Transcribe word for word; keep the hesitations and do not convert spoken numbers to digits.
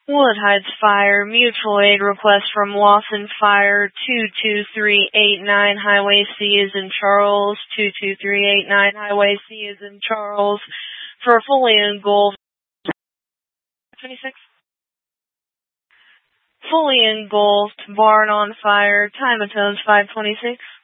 Wood Heights Fire, mutual aid request from Lawson Fire, two two three eight nine, Highway C is in Charles, two two three eight nine, Highway C is in Charles, for a fully engulfed, twenty-six? Fully engulfed barn on fire, time of tones five twenty-six.